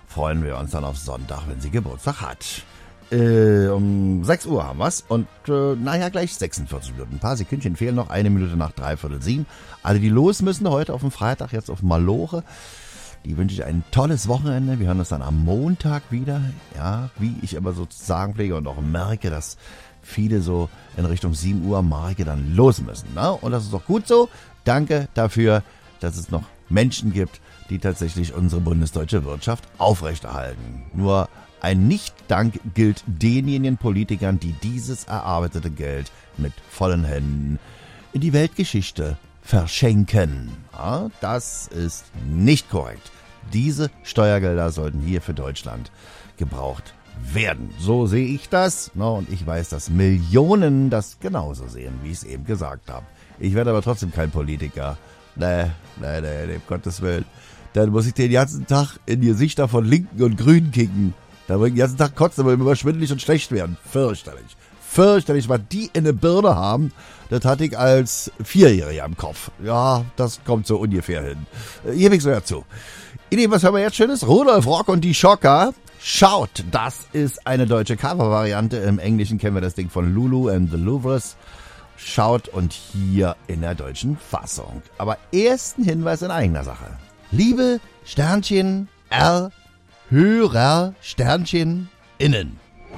freuen wir uns dann auf Sonntag, wenn sie Geburtstag hat. Um 6 Uhr haben wir's und gleich 46 Minuten. Ein paar Sekündchen fehlen noch, 1 Minute nach 6:45. Alle, die los müssen heute auf dem Freitag, jetzt auf Maloche, die wünsche ich ein tolles Wochenende. Wir hören uns dann am Montag wieder. Ja, wie ich aber sozusagen pflege und auch merke, dass viele so in Richtung 7 Uhr Marke dann los müssen. Ne? Und das ist doch gut so. Danke dafür, dass es noch Menschen gibt, die tatsächlich unsere bundesdeutsche Wirtschaft aufrechterhalten. Nur ein Nicht-Dank gilt denjenigen Politikern, die dieses erarbeitete Geld mit vollen Händen in die Weltgeschichte verschenken. Ja, das ist nicht korrekt. Diese Steuergelder sollten hier für Deutschland gebraucht werden. So sehe ich das. Und ich weiß, dass Millionen das genauso sehen, wie ich es eben gesagt habe. Ich werde aber trotzdem kein Politiker. Nee, um Gottes Willen. Dann muss ich den ganzen Tag in die Gesichter von Linken und Grünen kicken. Da muss ich den ganzen Tag kotzen, weil wir immer schwindelig und schlecht werden. Fürchterlich. Fürchterlich, was die in der Birne haben, das hatte ich als 4-Jähriger im Kopf. Ja, das kommt so ungefähr hin. Hier bin ich so dazu. Was hören wir jetzt Schönes? Rudolf Rock und die Schocker. Schaut, das ist eine deutsche Cover-Variante. Im Englischen kennen wir das Ding von Lulu and the Louvres. Schaut und hier in der deutschen Fassung. Aber erst ein Hinweis in eigener Sache. Liebe Sternchen R Hörer Sternchen innen.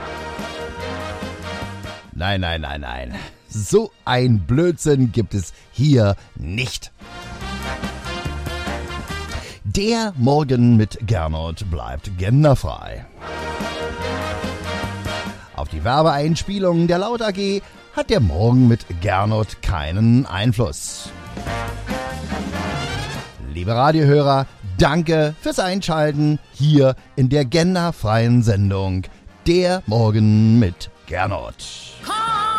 Nein. So ein Blödsinn gibt es hier nicht. Der Morgen mit Gernot bleibt genderfrei. Auf die Werbeeinspielung der Laut AG hat der Morgen mit Gernot keinen Einfluss. Liebe Radiohörer, danke fürs Einschalten hier in der genderfreien Sendung Der Morgen mit Gernot.